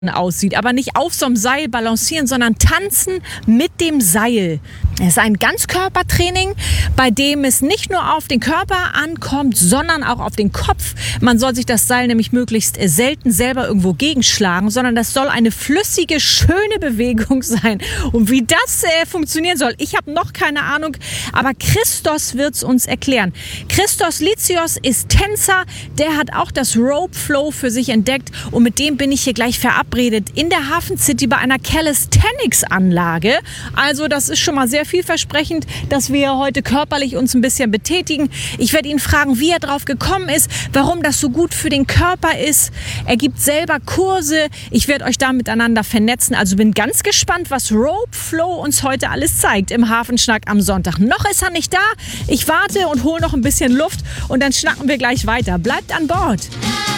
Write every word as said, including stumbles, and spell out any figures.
aussieht, aber nicht auf so einem Seil balancieren, sondern tanzen mit dem Seil. Es ist ein Ganzkörpertraining, bei dem es nicht nur auf den Körper ankommt, sondern auch auf den Kopf. Man soll sich das Seil nämlich möglichst selten selber irgendwo gegenschlagen, sondern das soll eine flüssige, schöne Bewegung sein. Und wie das äh, funktionieren soll, ich habe noch keine Ahnung, aber Christos wird es uns erklären. Christos Litsios ist Tänzer, der hat auch das Rope Flow für sich entdeckt und mit dem bin ich hier gleich verabredet in der Hafen City bei einer Calisthenics-Anlage. Also das ist schon mal sehr vielversprechend, dass wir heute körperlich uns ein bisschen betätigen. Ich werde ihn fragen, wie er drauf gekommen ist, warum das so gut für den Körper ist. Er gibt selber Kurse. Ich werde euch da miteinander vernetzen. Also bin ganz gespannt, was Rope Flow uns heute alles zeigt im Hafenschnack am Sonntag. Noch ist er nicht da. Ich warte und hole noch ein bisschen Luft und dann schnacken wir gleich weiter. Bleibt an Bord.